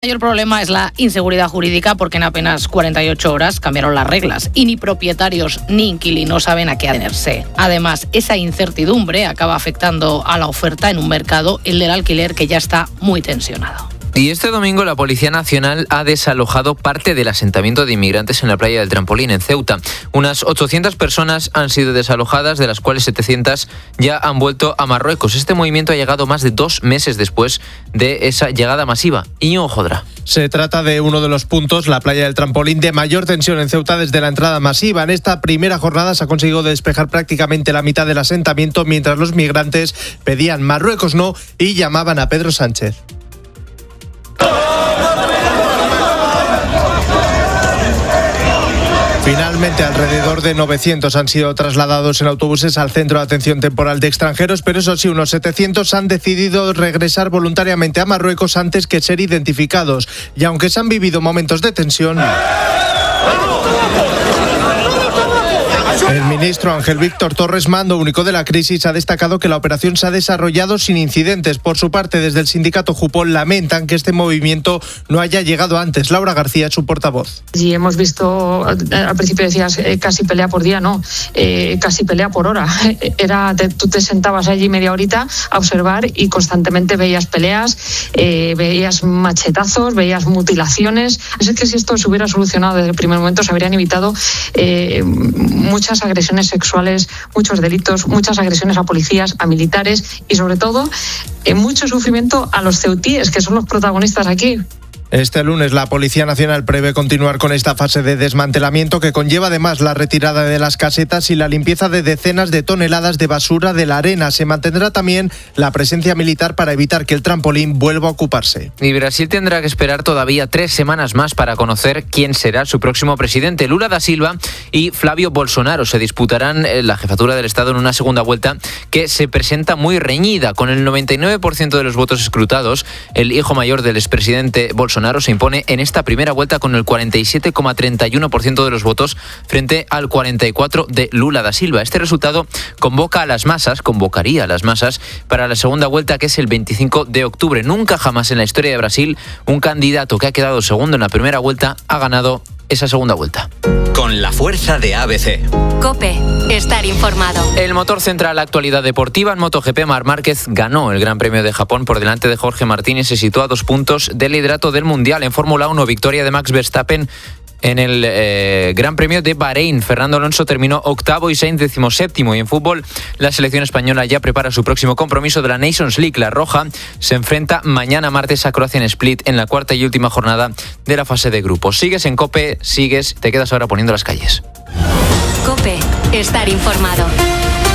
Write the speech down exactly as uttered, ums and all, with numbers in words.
El mayor problema es la inseguridad jurídica porque en apenas cuarenta y ocho horas cambiaron las reglas y ni propietarios ni inquilinos saben a qué atenerse. Además, esa incertidumbre acaba afectando a la oferta en un mercado, el del alquiler, que ya está muy tensionado. Y este domingo la Policía Nacional ha desalojado parte del asentamiento de inmigrantes en la playa del Trampolín, en Ceuta. Unas ochocientas personas han sido desalojadas, de las cuales setecientas ya han vuelto a Marruecos. Este movimiento ha llegado más de dos meses después de esa llegada masiva. Íñigo Jodra. Se trata de uno de los puntos, la playa del Trampolín, de mayor tensión en Ceuta desde la entrada masiva. En esta primera jornada se ha conseguido despejar prácticamente la mitad del asentamiento, mientras los migrantes pedían Marruecos no y llamaban a Pedro Sánchez. Finalmente, alrededor de novecientos han sido trasladados en autobuses al Centro de Atención Temporal de Extranjeros, pero eso sí, unos setecientos han decidido regresar voluntariamente a Marruecos antes que ser identificados. Y aunque se han vivido momentos de tensión, el ministro Ángel Víctor Torres, mando único de la crisis, ha destacado que la operación se ha desarrollado sin incidentes. Por su parte, desde el sindicato Jupol lamentan que este movimiento no haya llegado antes. Laura García es su portavoz. Y hemos visto, al principio decías eh, casi pelea por día, no, eh, casi pelea por hora. Era, te, tú te sentabas allí media horita a observar y constantemente veías peleas, eh, veías machetazos, veías mutilaciones. Es que si esto se hubiera solucionado desde el primer momento, se habrían evitado eh, muchas agresiones sexuales, muchos delitos, muchas agresiones a policías, a militares y sobre todo eh, mucho sufrimiento a los ceutíes, que son los protagonistas aquí. Este lunes la Policía Nacional prevé continuar con esta fase de desmantelamiento, que conlleva además la retirada de las casetas y la limpieza de decenas de toneladas de basura de la arena. Se mantendrá también la presencia militar para evitar que el trampolín vuelva a ocuparse. Y Brasil tendrá que esperar todavía tres semanas más para conocer quién será su próximo presidente. Lula da Silva y Flavio Bolsonaro se disputarán la jefatura del Estado en una segunda vuelta que se presenta muy reñida. Con el noventa y nueve por ciento de los votos escrutados, el hijo mayor del expresidente Bolsonaro se impone en esta primera vuelta con el cuarenta y siete coma treinta y uno por ciento de los votos frente al cuarenta y cuatro por ciento de Lula da Silva. Este resultado convoca a las masas, convocaría a las masas para la segunda vuelta, que es el veinticinco de octubre. Nunca jamás en la historia de Brasil un candidato que ha quedado segundo en la primera vuelta ha ganado esa segunda vuelta. Con la fuerza de A B C. COPE. Estar informado. El motor centra la actualidad deportiva. En MotoGP, Marc Márquez ganó el Gran Premio de Japón por delante de Jorge Martín y se sitúa a dos puntos del liderato del Mundial. En Fórmula uno, victoria de Max Verstappen en el eh, Gran Premio de Bahrein. Fernando Alonso terminó octavo y Sainz decimoséptimo. Y en fútbol, la selección española ya prepara su próximo compromiso de la Nations League. La Roja se enfrenta mañana martes a Croacia en Split en la cuarta y última jornada de la fase de grupos. Sigues en COPE, sigues, te quedas ahora poniendo las calles. COPE. Estar informado.